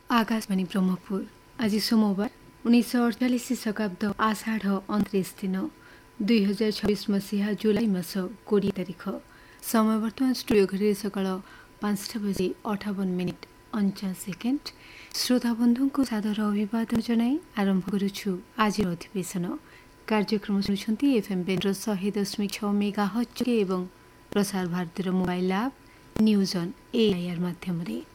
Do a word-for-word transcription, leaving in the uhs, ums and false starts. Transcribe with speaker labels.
Speaker 1: आकाशवाणी ब्रह्मपुर आज सोमवार उन्नीस अड़चाश शताब्द आषाढ़ अंतरीश दिन दुई हजार छब्बीस मसीहा जुलाई मास कोड़े तारिख समय बर्तमान स्टूडियो घड़ी सकाल पांचटा बजे अठावन मिनिट अणचाश सेकेंड श्रोता बंधु को सादर अभिवादन जनाई आरंभ करुछु आज अधिवेशन कार्यक्रम शुणुछंती एफएम बेंद्र शहे दशमिक छ मेगा हर्ट्ज एवं प्रसार भारतीय mobile app news on AIR माध्यम रे।